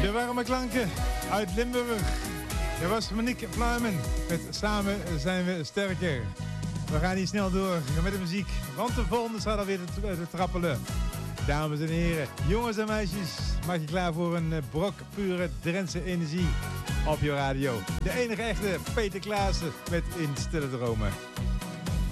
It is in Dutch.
De warme klanken uit Limburg. Dat was Monique Pluimen met Samen zijn we sterker. We gaan hier snel door met de muziek, want de volgende staat alweer te trappelen. Dames en heren, jongens en meisjes, maak je klaar voor een brok pure Drentse energie op je radio. De enige echte Peter Klaassen met In Stille Dromen.